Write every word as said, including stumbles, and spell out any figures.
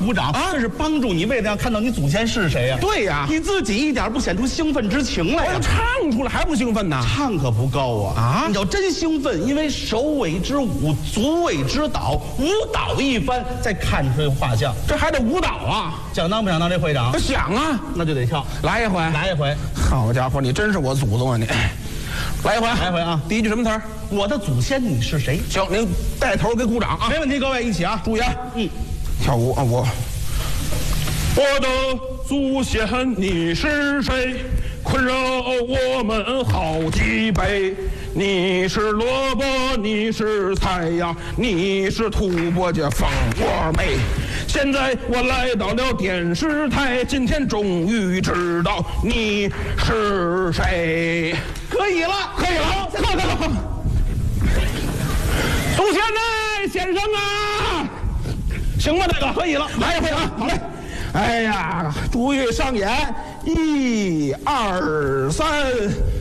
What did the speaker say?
鼓掌啊，这是帮助你，为了要看到你祖先是谁呀、啊？ 对呀、啊， 你自己一点不显出兴奋之情来呀、 我唱出来还不兴奋呢？ 唱可不高啊！ 啊， 你要真兴奋，因为首尾之舞，足尾之蹈，舞蹈一番，再看出画像， 这还得舞蹈啊？ 想当不想当这会长？ 想啊， 那就得跳， 来一回， 来一回。 好家伙，你真是我祖宗啊你！来一回， 来一回啊！ 第一句什么词儿？ 我的祖先你是谁？ 行，您带头给鼓掌啊！ 没问题，各位一起啊！ 注意啊！ 嗯， 跳舞啊！我我的祖先你是谁？困扰我们好几辈。你是萝卜，你是菜呀，你是土拨家蜂窝煤。现在我来到了电视台，今天终于知道你是谁。 可以了， 可以了，好，好，好。祖先呢，先生啊，行吧，这个可以了，来一回啊，好嘞。哎呀，注意上演，一二三。